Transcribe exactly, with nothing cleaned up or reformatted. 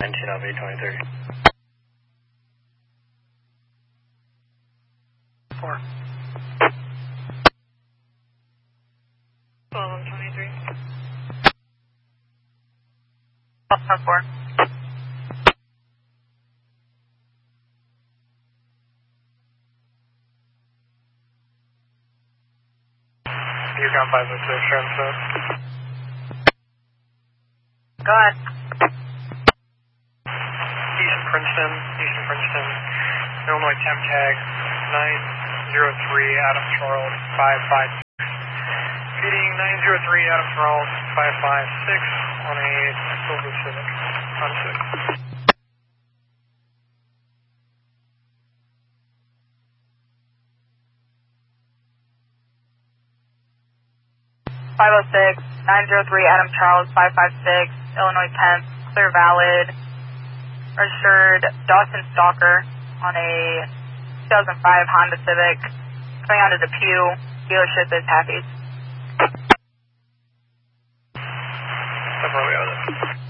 nineteen of eight twenty-three. Four. twelve of twenty-three. twelve of four. Yukon five oh six, transmit. Go ahead. East Princeton, Eastern Princeton, Illinois temp tag nine zero three, Adam Charles five five six. Feeding nine zero three, Adam Charles five five six on a Silver Civic on six. five oh six, nine zero three, Adam Charles, five five six, Illinois tenth, clear valid, registered Dawson Stalker on a two thousand five Honda Civic, coming out of the Pew, dealership is Happy's. That's where we are then.